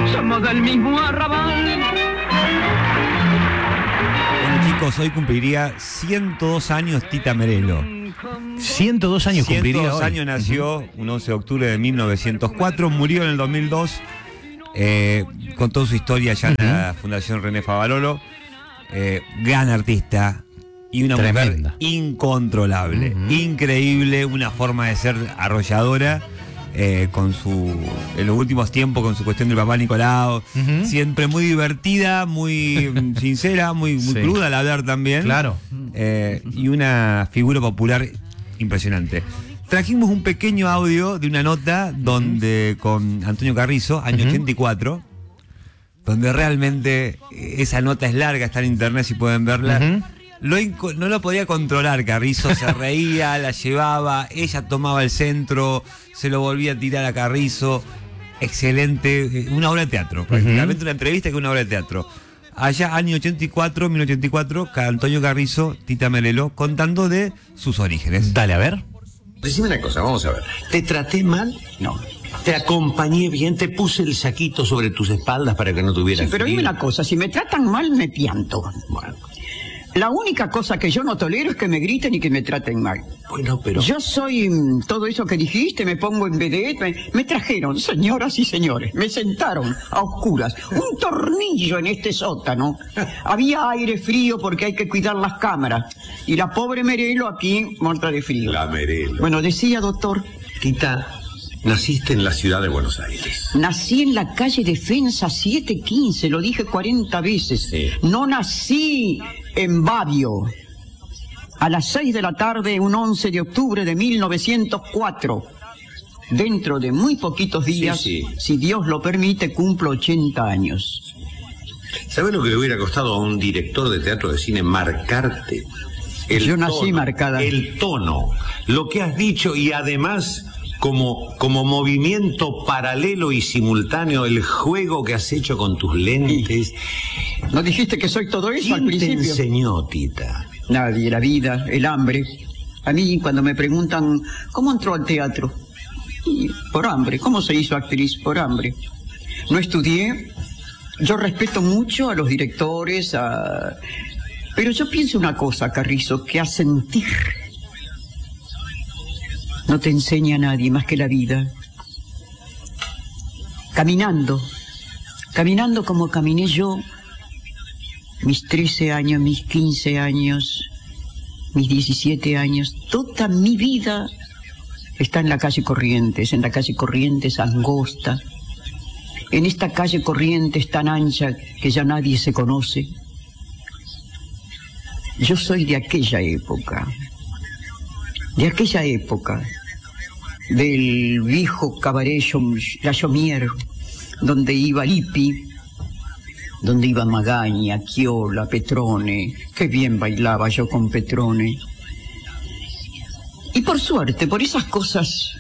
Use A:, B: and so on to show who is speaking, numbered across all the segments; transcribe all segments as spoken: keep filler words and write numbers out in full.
A: somos del mismo arrabal.
B: Bueno, chicos, hoy cumpliría ciento dos años Tita Merello.
C: ciento dos años cumpliría
B: ciento dos
C: hoy.
B: años nació, uh-huh. un once de octubre de mil novecientos cuatro, murió en el dos mil dos, eh, contó su historia ya uh-huh. en la Fundación René Favaloro, eh, gran artista y una
C: Tremenda.
B: mujer incontrolable, uh-huh. increíble, una forma de ser arrolladora. Eh, con su en los últimos tiempos con su cuestión del papá Nicolau, uh-huh. siempre muy divertida, muy sincera, muy, muy sí. cruda al hablar también,
C: claro,
B: eh, y una figura popular impresionante. Trajimos un pequeño audio de una nota donde con Antonio Carrizo, año uh-huh. ochenta y cuatro, donde realmente esa nota es larga, está en internet si pueden verla. Uh-huh. Lo inco- no lo podía controlar, Carrizo se reía, la llevaba, ella tomaba el centro, se lo volvía a tirar a Carrizo. Excelente, una obra de teatro, prácticamente uh-huh. una entrevista que una obra de teatro. Allá, año ochenta y cuatro, mil novecientos ochenta y cuatro, Antonio Carrizo, Tita Merello, contando de sus orígenes.
C: Dale, a ver.
D: Decime una cosa, vamos a ver. ¿Te traté mal? No. ¿Te acompañé bien? ¿Te puse el saquito sobre tus espaldas para que no tuvieras
A: sí, pero
D: frío?
A: dime una cosa, si me tratan mal, me pianto.
D: Bueno.
A: La única cosa que yo no tolero es que me griten y que me traten mal.
D: Bueno, pero...
A: Yo soy todo eso que dijiste, me pongo en vedette, me, me trajeron, señoras y señores, me sentaron a oscuras, un tornillo en este sótano. Había aire frío porque hay que cuidar las cámaras. Y la pobre Merello aquí muerta de frío.
D: La Merello.
A: Bueno, decía, doctor...
D: Tita, naciste en la ciudad de Buenos Aires.
A: Nací en la calle Defensa siete quince, lo dije cuarenta veces.
D: Sí.
A: No nací en Babio. A las seis de la tarde, un once de octubre de mil novecientos cuatro. Dentro de muy poquitos días,
D: sí, sí.
A: si Dios lo permite, cumplo ochenta años.
D: ¿Sabes lo que le hubiera costado a un director de teatro de cine marcarte? El
A: Yo nací
D: tono,
A: marcada.
D: El tono, lo que has dicho y además... Como, como movimiento paralelo y simultáneo, el juego que has hecho con tus lentes.
A: ¿No dijiste que soy todo eso al
D: ¿Quién te
A: principio?
D: enseñó, Tita?
A: Nadie, la vida, el hambre. A mí cuando me preguntan, ¿cómo entró al teatro? Y por hambre. ¿Cómo se hizo actriz? Por hambre. No estudié. Yo respeto mucho a los directores, a... pero yo pienso una cosa, Carrizo, que a sentir... no te enseña a nadie más que la vida. Caminando, caminando como caminé yo, mis trece años, mis quince años, mis diecisiete años, toda mi vida está en la calle Corrientes, en la calle Corrientes angosta, en esta calle Corrientes tan ancha que ya nadie se conoce. Yo soy de aquella época, de aquella época, del viejo cabaret La Chomier, donde iba Lippi, donde iba Magaña, Chiola, Petrone. Qué bien bailaba yo con Petrone. Y por suerte, por esas cosas,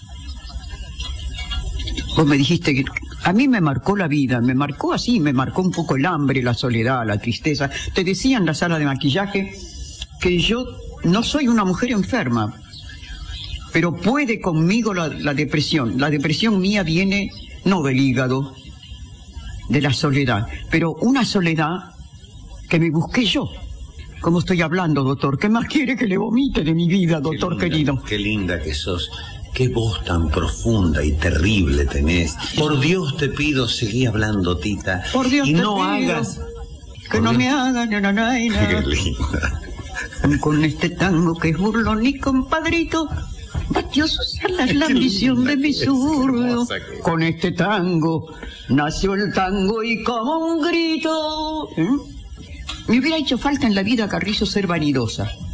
A: vos me dijiste que a mí me marcó la vida, me marcó así, me marcó un poco el hambre, la soledad, la tristeza. Te decía en la sala de maquillaje que yo no soy una mujer enferma, pero puede conmigo la, la depresión. La depresión mía viene no del hígado, de la soledad, pero una soledad que me busqué yo. ¿Cómo estoy hablando, doctor? ¿Qué más quiere que le vomite de mi vida, doctor
D: qué linda,
A: querido?
D: Qué linda que sos. Qué voz tan profunda y terrible tenés. Por Dios te pido, seguí hablando, Tita.
A: Por Dios
D: y
A: te
D: no
A: pido
D: hagas...
A: que no Dios... me hagan, no, no, no, no.
D: Qué linda.
A: Con este tango que es burlón y compadrito, batió sus alas la ambición de mi suburbio. Con este tango nació el tango y como un grito. ¿Eh? Me hubiera hecho falta en la vida, Carrizo, ser vanidosa.